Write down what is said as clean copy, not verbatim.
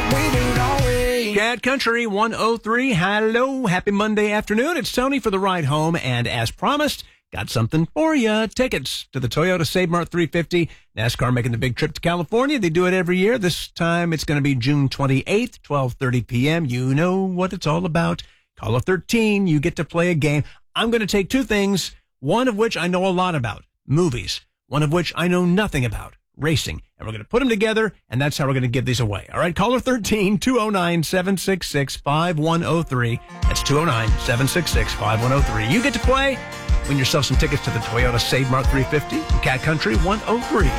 We do, don't we? Cat Country 103. Hello. Happy Monday afternoon. It's Tony for the ride home. And as promised, got something for you. Tickets to the Toyota Save Mart 350. NASCAR making the big trip to California. They do it every year. This time it's going to be June 28th, 12:30 p.m. You know what it's all about. Caller 13. You get to play a game. I'm going to take two things, one of which I know a lot about, movies, one of which I know nothing about, racing. And we're going to put them together, and that's how we're going to give these away. All right, caller 13, 209-766-5103. That's 209-766-5103. You get to play. Win yourself some tickets to the Toyota Save Mart 350 from Cat Country 103.